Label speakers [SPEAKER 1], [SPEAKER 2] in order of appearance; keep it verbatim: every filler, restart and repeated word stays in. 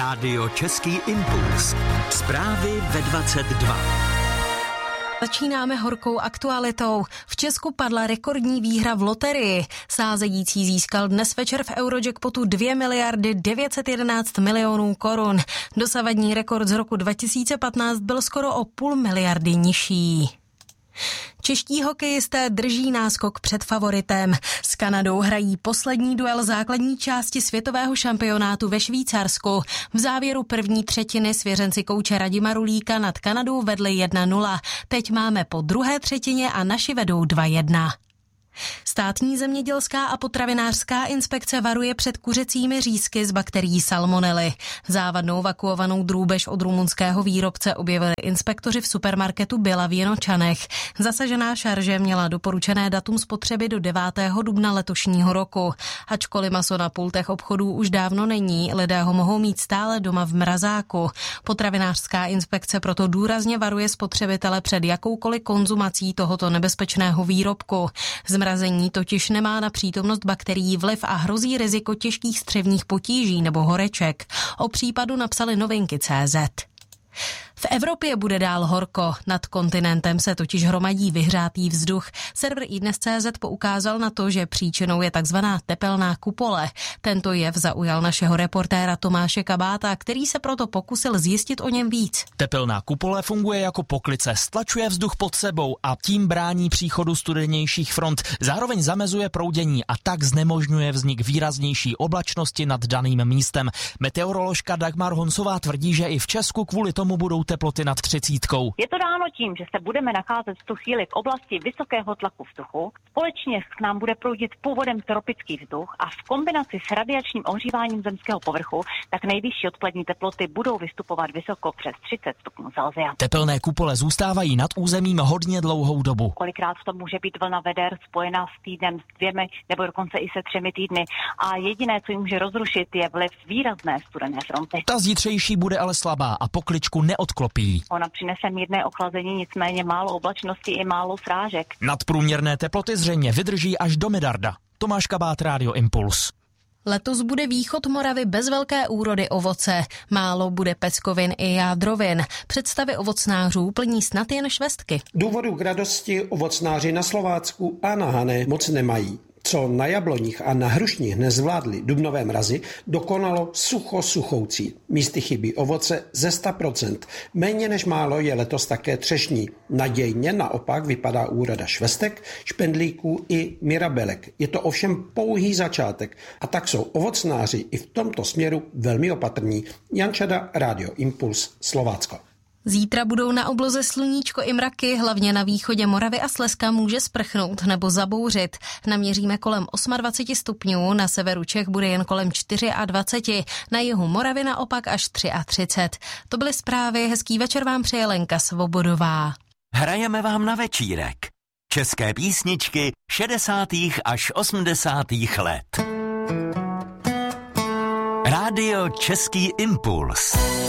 [SPEAKER 1] Rádio Český impuls. Zprávy ve dvacet dva.
[SPEAKER 2] Začínáme horkou aktualitou. V Česku padla rekordní výhra v loterii. Sázející získal dnes večer v Eurojackpotu dvě miliardy devět set jedenáct milionů korun. Dosavadní rekord z roku dva tisíce patnáct byl skoro o půl miliardy nižší. Čeští hokejisté drží náskok před favoritem. S Kanadou hrají poslední duel základní části světového šampionátu ve Švýcarsku. V závěru první třetiny svěřenci kouče Radima Rulíka nad Kanadou vedli jedna nula. Teď máme po druhé třetině a naši vedou dva jedna. Státní zemědělská a potravinářská inspekce varuje před kuřecími řízky z bakterií salmonely. Závadnou vakuovanou drůbež od rumunského výrobce objevili inspektoři v supermarketu Billa v Jinočanech. Zasažená šarže měla doporučené datum spotřeby do devátého dubna letošního roku. Ačkoliv maso na pultech obchodů už dávno není, lidé ho mohou mít stále doma v mrazáku. Potravinářská inspekce proto důrazně varuje spotřebitele před jakoukoliv konzumací tohoto nebezpečného výrobku. Zmrazení totiž nemá na přítomnost bakterií vliv a hrozí riziko těžkých střevních potíží nebo horeček. O případu napsali Novinky tečka cé zet. V Evropě bude dál horko. Nad kontinentem se totiž hromadí vyhřátý vzduch. Server iDnes tečka cé zet poukázal na to, že příčinou je takzvaná tepelná kupole. Tento jev zaujal našeho reportéra Tomáše Kabáta, který se proto pokusil zjistit o něm víc.
[SPEAKER 3] Tepelná kupole funguje jako poklice, stlačuje vzduch pod sebou a tím brání příchodu studenějších front. Zároveň zamezuje proudění a tak znemožňuje vznik výraznější oblačnosti nad daným místem. Meteoroložka Dagmar Honsová tvrdí, že i v Česku kvůli tomu budou teploty nad třicítkou.
[SPEAKER 4] Je to dáno tím, že se budeme nacházet v tu chvíli v oblasti vysokého tlaku vzduchu. Společně k nám bude proudit původem tropický vzduch a v kombinaci s radiačním ohříváním zemského povrchu, tak nejvyšší odpolední teploty budou vystupovat vysoko přes třicet stupňů Celsia.
[SPEAKER 3] Tepelné kupole zůstávají nad územím hodně dlouhou dobu.
[SPEAKER 4] Kolikrát v tom může být vlna veder spojená s týdnem, s dvěmi nebo dokonce i se třemi týdny. A jediné, co ji může rozrušit, je vliv výrazné studené fronty.
[SPEAKER 3] Ta zítřejší bude ale slabá a pokličku neodklopí.
[SPEAKER 4] Ona přinese mírné ochlazení, nicméně málo oblačnosti i málo srážek.
[SPEAKER 3] Nadprůměrné teploty zřejmě vydrží až do Medarda. Tomáš Kabát, Rádio Impuls.
[SPEAKER 2] Letos bude východ Moravy bez velké úrody ovoce. Málo bude peckovin i jádrovin. Představy ovocnářů plní snad jen švestky.
[SPEAKER 5] Důvodu k radosti ovocnáři na Slovácku a na Hané moc nemají. Co na jabloních a na hrušních nezvládli dubnové mrazy, dokonalo sucho suchoucí. Místy chybí ovoce ze sto procent. Méně než málo je letos také třešní. Nadějně naopak vypadá úroda švestek, špendlíků i mirabelek. Je to ovšem pouhý začátek. A tak jsou ovocnáři i v tomto směru velmi opatrní. Jan Čada, Rádio Impuls, Slovácko.
[SPEAKER 2] Zítra budou na obloze sluníčko i mraky, hlavně na východě Moravy a Slezska může sprchnout nebo zabouřit. Naměříme kolem dvacet osm stupňů, na severu Čech bude jen kolem dvacet čtyři, na jihu Moravy naopak až třicet tři. To byly zprávy, hezký večer vám přeje Lenka Svobodová.
[SPEAKER 1] Hrajeme vám na večírek. České písničky šedesátých až osmdesátých let. Rádio Český impuls.